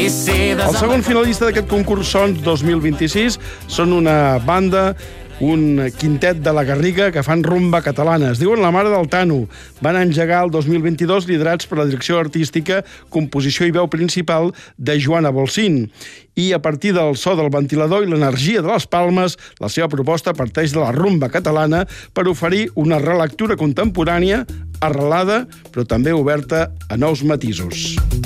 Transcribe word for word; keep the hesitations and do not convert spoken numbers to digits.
El segon finalista d'aquest concurs Sons dos mil vint-i-sis són una banda, un quintet de la Garriga que fan rumba catalana. Es diuen La Mare del Tano. Van engegar el dos mil vint-i-dos liderats per la direcció artística, composició i veu principal de Joana Bolsín. I a partir del so del ventilador i l'energia de les palmes, la seva proposta parteix de la rumba catalana per oferir una relectura contemporània, arrelada, però també oberta a nous matisos.